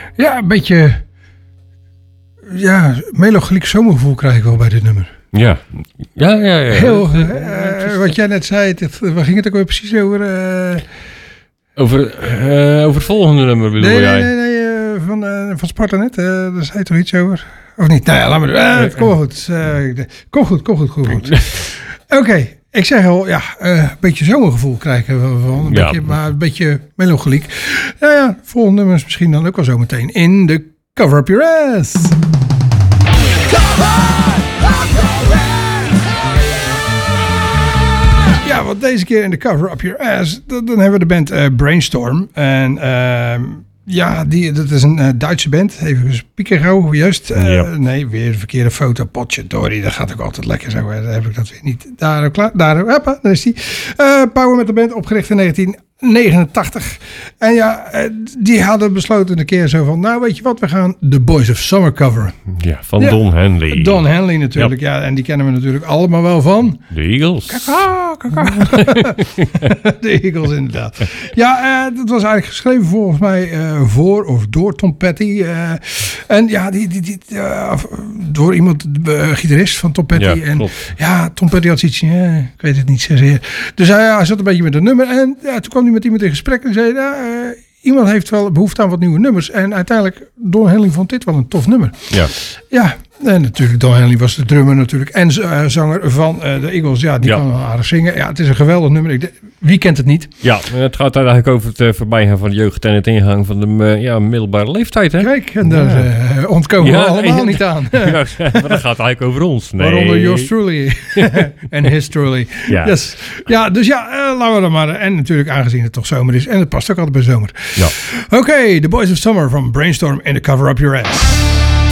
Ja, een beetje... Ja, melancholiek zomergevoel krijg ik wel bij dit nummer. Ja. Heel, wat jij net zei, waar ging het ook weer precies over? Over het volgende nummer bedoel jij? Nee, van Sparta net. Daar zei je toch iets over? Of niet? Nou ja, laat maar doen. Kom goed. Oké, ik zeg al, een beetje zomergevoel krijgen we van. Maar een beetje melancholiek. Nou ja, volgende nummer is misschien dan ook wel zo meteen in de Cover Up Your Ass. Ja, want deze keer in de Cover Up Your Ass, dan hebben we de band Brainstorm. En dat is een Duitse band. Even spieken gauw, juist. Nee, weer de verkeerde foto. Potjadori, dat gaat ook altijd lekker zo. Daar heb ik dat weer niet. Daar is die. Power Metal Band, opgericht in 1989. En die hadden besloten een keer zo van... Nou, weet je wat, we gaan The Boys of Summer coveren. Ja, van Don Henley. Don Henley natuurlijk, en die kennen we natuurlijk allemaal wel van... De Eagles. Kaka. De Eagles, inderdaad. Dat was eigenlijk geschreven volgens mij voor of door Tom Petty. En door iemand, gitarist van Tom Petty. Ja, klopt. En Tom Petty had zoiets, ik weet het niet zozeer. Dus hij zat een beetje met een nummer en toen kwam hij met iemand in gesprek en zei... iemand heeft wel behoefte aan wat nieuwe nummers. En uiteindelijk, Don Henley vond dit wel een tof nummer. Ja, en natuurlijk, Don Henley was de drummer natuurlijk. En zanger van de Eagles. Ja, die kan wel aardig zingen. Ja, het is een geweldig nummer. Wie kent het niet? Ja, het gaat eigenlijk over het voorbijgaan van de jeugd en het ingang van de middelbare leeftijd. Hè? Kijk, en daar ontkomen we allemaal niet aan. Maar dat gaat eigenlijk over ons. Nee. Waaronder yours truly. En his truly. Ja. Yes. Ja, dus laten we dan maar. En natuurlijk aangezien het toch zomer is. En het past ook altijd bij zomer. Ja. Oké, The Boys of Summer from Brainstorm in the Cover Up Your Ass.